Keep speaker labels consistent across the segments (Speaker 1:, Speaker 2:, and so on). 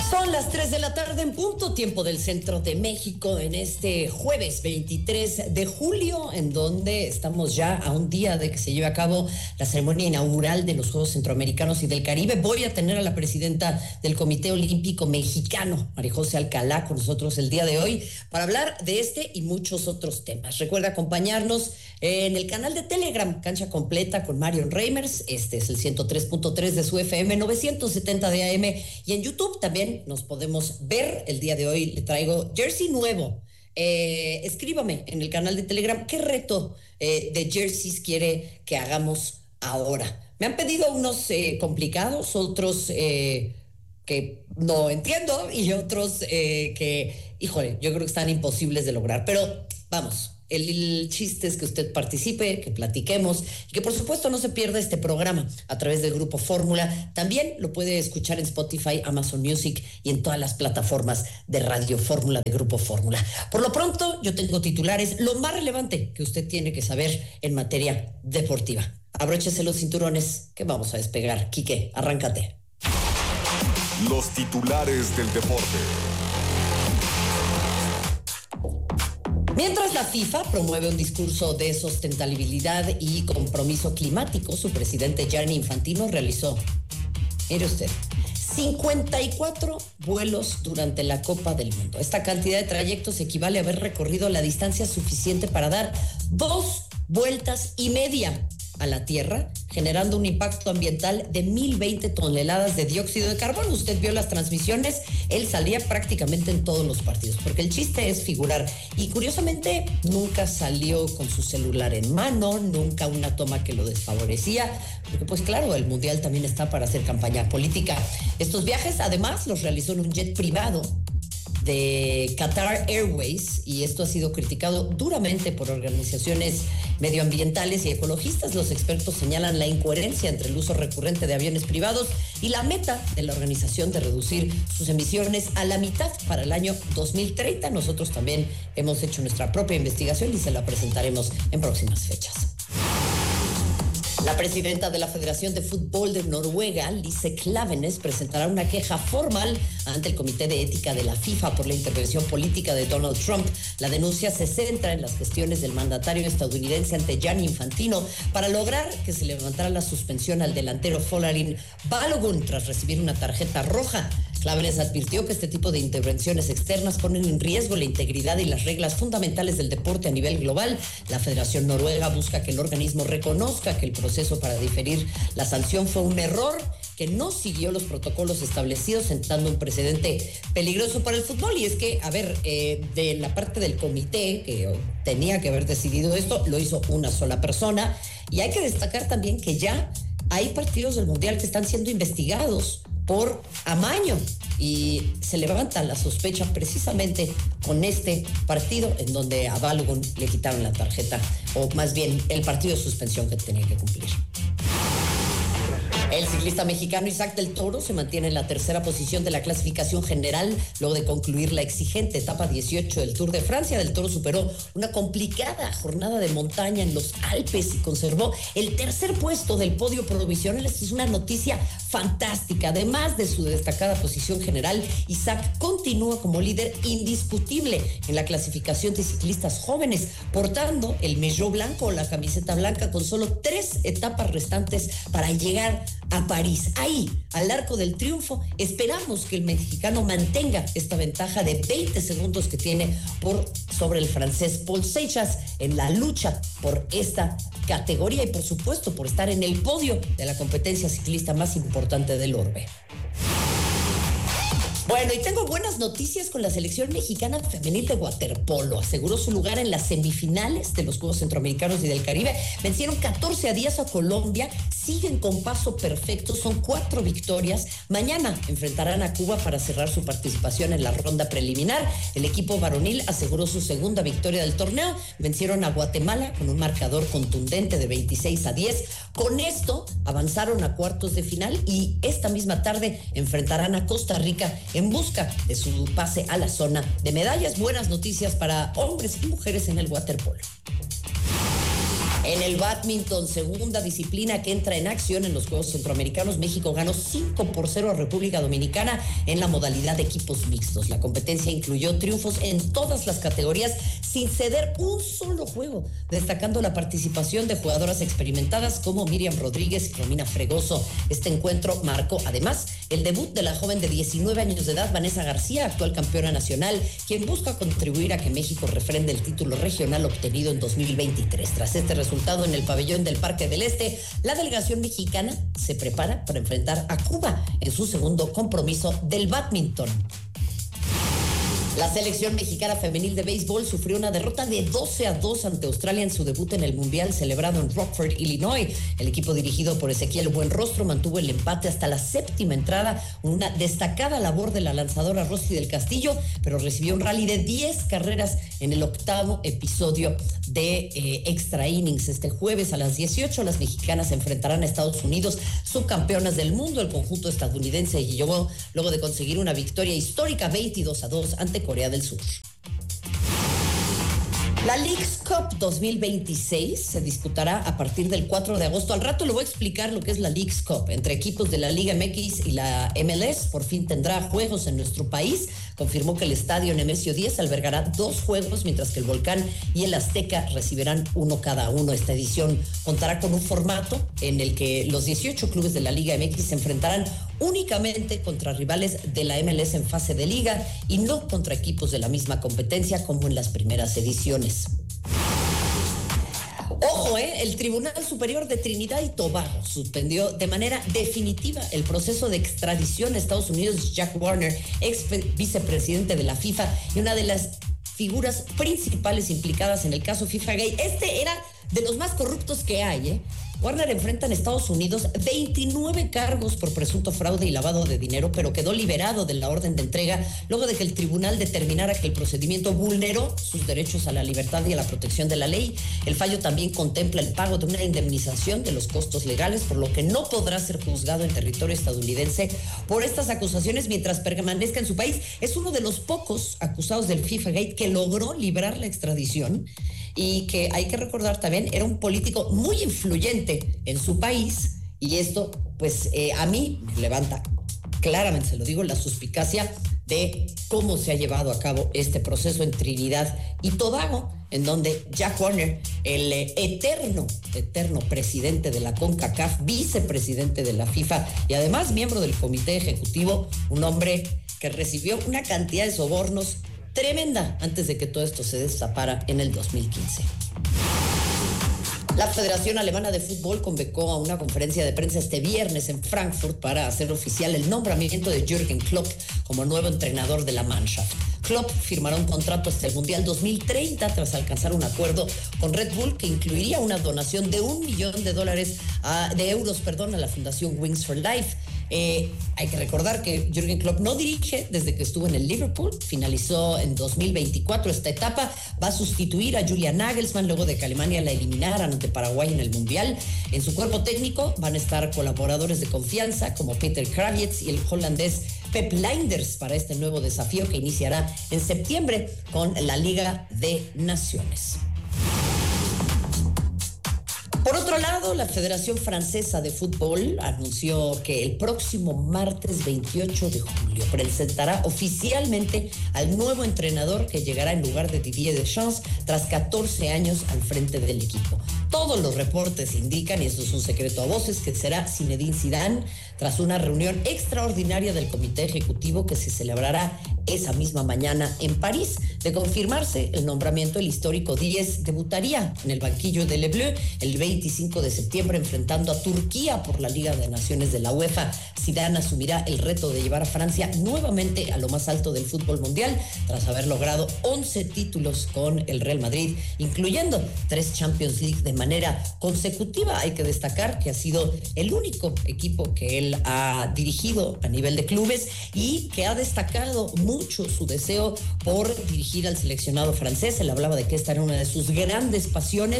Speaker 1: Son las 3 de la tarde en punto, tiempo del centro de México, en este jueves 23 de julio, en donde estamos ya a un día de que se lleve a cabo la ceremonia inaugural de los Juegos Centroamericanos y del Caribe. Voy a tener a la presidenta del Comité Olímpico Mexicano, María José Alcalá, con nosotros el día de hoy para hablar de este y muchos otros temas. Recuerda acompañarnos en el canal de Telegram, Cancha Completa con Marion Reimers. Este es el 103.3 de su FM, 970 de AM, y en YouTube también nos podemos ver. El día de hoy le traigo jersey nuevo. Escríbame en el canal de Telegram qué reto de jerseys quiere que hagamos ahora. Me han pedido unos complicados, otros que no entiendo y otros que, híjole, yo creo que están imposibles de lograr. Pero vamos. El chiste es que usted participe, que platiquemos y que por supuesto no se pierda este programa a través del Grupo Fórmula. También lo puede escuchar en Spotify, Amazon Music y en todas las plataformas de Radio Fórmula de Grupo Fórmula. Por lo pronto, yo tengo titulares, lo más relevante que usted tiene que saber en materia deportiva. Abróchese los cinturones que vamos a despegar. Quique, arráncate.
Speaker 2: Los titulares del deporte.
Speaker 1: Mientras la FIFA promueve un discurso de sustentabilidad y compromiso climático, su presidente Gianni Infantino realizó, mire usted, 54 vuelos durante la Copa del Mundo. Esta cantidad de trayectos equivale a haber recorrido la distancia suficiente para dar 2 vueltas y media a la Tierra, generando un impacto ambiental de 1,020 toneladas de dióxido de carbono. Usted vio las transmisiones, él salía prácticamente en todos los partidos, porque el chiste es figurar. Y curiosamente, nunca salió con su celular en mano, nunca una toma que lo desfavorecía, porque pues claro, el Mundial también está para hacer campaña política. Estos viajes, además, los realizó en un jet privado de Qatar Airways, y esto ha sido criticado duramente por organizaciones medioambientales y ecologistas. Los expertos señalan la incoherencia entre el uso recurrente de aviones privados y la meta de la organización de reducir sus emisiones a la mitad para el año 2030. Nosotros también hemos hecho nuestra propia investigación y se la presentaremos en próximas fechas. La presidenta de la Federación de Fútbol de Noruega, Lise Klaveness, presentará una queja formal ante el Comité de Ética de la FIFA por la intervención política de Donald Trump. La denuncia se centra en las gestiones del mandatario estadounidense ante Gianni Infantino para lograr que se levantara la suspensión al delantero Folarin Balogun tras recibir una tarjeta roja. Klaveness advirtió que este tipo de intervenciones externas ponen en riesgo la integridad y las reglas fundamentales del deporte a nivel global. La Federación Noruega busca que el organismo reconozca que el proceso para diferir la sanción fue un error, que no siguió los protocolos establecidos, sentando un precedente peligroso para el fútbol. Y es que, a ver, de la parte del comité que tenía que haber decidido esto, lo hizo una sola persona. Y hay que destacar también que ya hay partidos del Mundial que están siendo investigados por amaño, y se levanta la sospecha precisamente con este partido en donde a Balogun le quitaron la tarjeta, o más bien el partido de suspensión que tenía que cumplir. El ciclista mexicano Isaac del Toro se mantiene en la tercera posición de la clasificación general luego de concluir la exigente etapa 18 del Tour de Francia. Del Toro superó una complicada jornada de montaña en los Alpes y conservó el tercer puesto del podio provisional. Esta es una noticia fantástica. Además de su destacada posición general, Isaac continúa como líder indiscutible en la clasificación de ciclistas jóvenes, portando el maillot blanco o la camiseta blanca con solo 3 etapas restantes para llegar a París. Ahí, al Arco del Triunfo, esperamos que el mexicano mantenga esta ventaja de 20 segundos que tiene sobre el francés Paul Seixas en la lucha por esta categoría y por supuesto por estar en el podio de la competencia ciclista más importante del orbe. Bueno, y tengo buenas noticias con la selección mexicana femenil de waterpolo. Aseguró su lugar en las semifinales de los Juegos Centroamericanos y del Caribe. Vencieron 14-10 a Colombia. Siguen con paso perfecto. Son 4 victorias. Mañana enfrentarán a Cuba para cerrar su participación en la ronda preliminar. El equipo varonil aseguró su segunda victoria del torneo. Vencieron a Guatemala con un marcador contundente de 26-10. Con esto avanzaron a cuartos de final y esta misma tarde enfrentarán a Costa Rica en busca de su pase a la zona de medallas. Buenas noticias para hombres y mujeres en el waterpolo. En el bádminton, segunda disciplina que entra en acción en los Juegos Centroamericanos, México ganó 5-0 a República Dominicana en la modalidad de equipos mixtos. La competencia incluyó triunfos en todas las categorías sin ceder un solo juego, destacando la participación de jugadoras experimentadas como Miriam Rodríguez y Romina Fregoso. Este encuentro marcó además el debut de la joven de 19 años de edad, Vanessa García, actual campeona nacional, quien busca contribuir a que México refrende el título regional obtenido en 2023. Tras este resultado en el pabellón del Parque del Este, la delegación mexicana se prepara para enfrentar a Cuba en su segundo compromiso del bádminton. La selección mexicana femenil de béisbol sufrió una derrota de 12-2 ante Australia en su debut en el Mundial celebrado en Rockford, Illinois. El equipo dirigido por Ezequiel Buenrostro mantuvo el empate hasta la séptima entrada, una destacada labor de la lanzadora Rosy del Castillo, pero recibió un rally de 10 carreras en el octavo episodio de extra innings. Este jueves a las 18 las mexicanas se enfrentarán a Estados Unidos, subcampeonas del mundo. El conjunto estadounidense llegó luego de conseguir una victoria histórica 22-2 ante Corea del Sur. La Leagues Cup 2026 se disputará a partir del 4 de agosto. Al rato le voy a explicar lo que es la Leagues Cup. Entre equipos de la Liga MX y la MLS, por fin tendrá juegos en nuestro país. Confirmó que el estadio Nemesio 10 albergará 2 juegos, mientras que el Volcán y el Azteca recibirán uno cada uno. Esta edición contará con un formato en el que los 18 clubes de la Liga MX se enfrentarán únicamente contra rivales de la MLS en fase de liga y no contra equipos de la misma competencia como en las primeras ediciones. Ojo, el Tribunal Superior de Trinidad y Tobago suspendió de manera definitiva el proceso de extradición a Estados Unidos Jack Warner, ex vicepresidente de la FIFA y una de las figuras principales implicadas en el caso FIFA Gate. Este era de los más corruptos que hay, Warner enfrenta en Estados Unidos 29 cargos por presunto fraude y lavado de dinero, pero quedó liberado de la orden de entrega luego de que el tribunal determinara que el procedimiento vulneró sus derechos a la libertad y a la protección de la ley. El fallo también contempla el pago de una indemnización de los costos legales, por lo que no podrá ser juzgado en territorio estadounidense por estas acusaciones mientras permanezca en su país. Es uno de los pocos acusados del FIFA Gate que logró librar la extradición y que, hay que recordar también, era un político muy influyente en su país, y esto pues a mí me levanta claramente, se lo digo, la suspicacia de cómo se ha llevado a cabo este proceso en Trinidad y Tobago, en donde Jack Warner, el eterno presidente de la CONCACAF, vicepresidente de la FIFA y además miembro del comité ejecutivo, un hombre que recibió una cantidad de sobornos tremenda antes de que todo esto se destapara en el 2015. La Federación Alemana de Fútbol convocó a una conferencia de prensa este viernes en Frankfurt para hacer oficial el nombramiento de Jürgen Klopp como nuevo entrenador de la Mannschaft. Klopp firmará un contrato hasta el Mundial 2030 tras alcanzar un acuerdo con Red Bull que incluiría una donación de $1 millón de euros a la Fundación Wings for Life. Hay que recordar que Jürgen Klopp no dirige desde que estuvo en el Liverpool, finalizó en 2024 esta etapa, va a sustituir a Julian Nagelsmann luego de que Alemania la eliminara ante Paraguay en el Mundial. En su cuerpo técnico van a estar colaboradores de confianza como Peter Krawietz y el holandés Pep Lijnders para este nuevo desafío que iniciará en septiembre con la Liga de Naciones. Por otro lado, la Federación Francesa de Fútbol anunció que el próximo martes 28 de julio presentará oficialmente al nuevo entrenador que llegará en lugar de Didier Deschamps tras 14 años al frente del equipo. Todos los reportes indican, y esto es un secreto a voces, que será Zinedine Zidane tras una reunión extraordinaria del comité ejecutivo que se celebrará esa misma mañana en París. De confirmarse el nombramiento, el histórico 10 debutaría en el banquillo de Le Bleu el 25 de septiembre enfrentando a Turquía por la Liga de Naciones de la UEFA. Zidane asumirá el reto de llevar a Francia nuevamente a lo más alto del fútbol mundial tras haber logrado 11 títulos con el Real Madrid, incluyendo 3 Champions League de manera consecutiva. Hay que destacar que ha sido el único equipo que él ha dirigido a nivel de clubes y que ha destacado mucho su deseo por dirigir al seleccionado francés. Él hablaba de que esta era una de sus grandes pasiones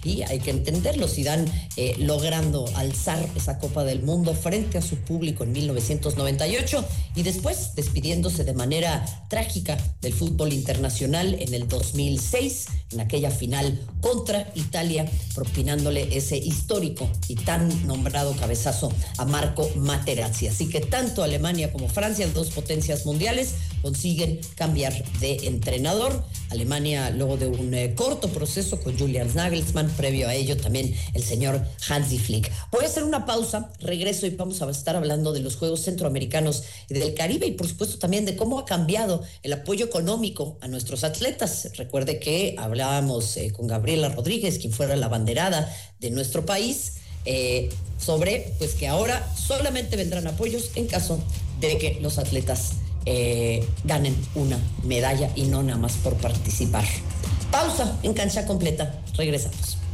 Speaker 1: y hay que entenderlo. Zidane logrando alzar esa Copa del Mundo frente a su público en 1998 y después despidiéndose de manera trágica del fútbol internacional en el 2006, en aquella final contra Italia, propinándole ese histórico y tan nombrado cabezazo a Marco Materazzi. Así que tanto Alemania como Francia, dos potencias mundiales, consiguen cambiar de entrenador. Alemania luego de un corto proceso con Julian Nagelsmann, previo a ello también el señor Hansi Flick. Voy a hacer una pausa, regreso y vamos a estar hablando de los Juegos Centroamericanos y del Caribe y por supuesto también de cómo ha cambiado el apoyo económico a nuestros atletas. Recuerde que hablábamos con Gabriela Rodríguez, quien fuera la abanderada de nuestro país, sobre pues que ahora solamente vendrán apoyos en caso de que los atletas ganen una medalla y no nada más por participar. Pausa en Cancha Completa. Regresamos.